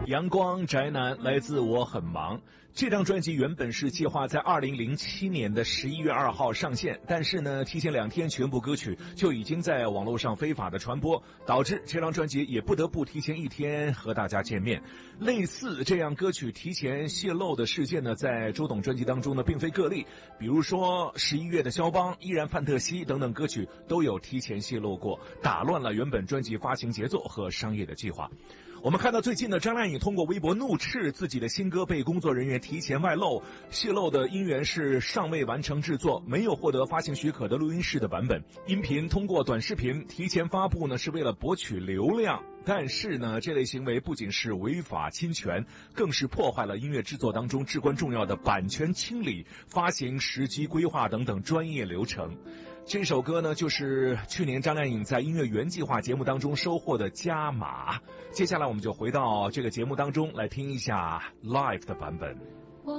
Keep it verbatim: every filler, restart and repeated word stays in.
阳光宅男来自我很忙。这张专辑原本是计划在二零零七年的十一月二号上线，但是呢，提前两天全部歌曲就已经在网络上非法的传播，导致这张专辑也不得不提前一天和大家见面。类似这样歌曲提前泄露的事件呢，在周董专辑当中呢并非个例，比如说十一月的肖邦、依然范特西等等歌曲都有提前泄露过，打乱了原本专辑发行节奏和商业的计划。我们看到最近的张靓颖通过微博怒斥自己的新歌被工作人员提前外露，泄露的因缘是尚未完成制作，没有获得发行许可的录音室的版本，音频通过短视频提前发布呢是为了博取流量。但是呢，这类行为不仅是违法侵权，更是破坏了音乐制作当中至关重要的版权清理、发行时机规划等等专业流程。这首歌呢，就是去年张靓颖在音乐原计划节目当中收获的加码。接下来我们就回到这个节目当中来听一下 live 的版本。